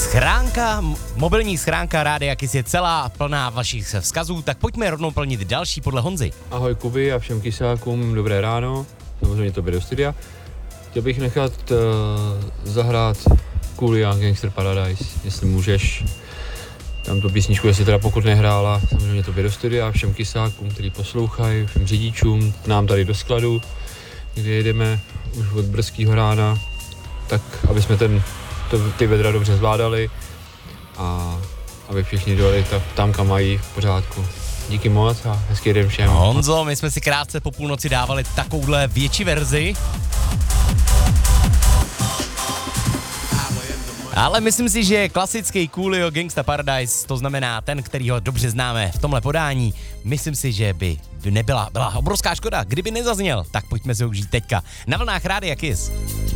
Mobilní schránka Rádia Kiss je celá plná vašich vzkazů, tak pojďme rovnou plnit další podle Honzy. Ahoj Kuby a všem kysákům, dobré ráno, samozřejmě tobě do studia. Chtěl bych nechat zahrát Coolio a Gangster Paradise, jestli můžeš. Tam tu písničku, jestli teda pokud nehrála, samozřejmě tobě do studia a všem kysákům, kteří poslouchají, všem řidičům, nám tady do skladu, kde jedeme už od brzkého rána, tak aby jsme ty vedra dobře zvládali a aby všichni dojeli tam, kam mají, v pořádku. Díky moc a hezký den všem. Honzo, my jsme si krátce po půlnoci dávali takovouhle větší verzi. Ale myslím si, že klasický Coolio Gangsta Paradise, to znamená ten, který ho dobře známe v tomhle podání, myslím si, že by byla obrovská škoda, kdyby nezazněl. Tak pojďme si ho užít teďka na vlnách Rádia Kiss.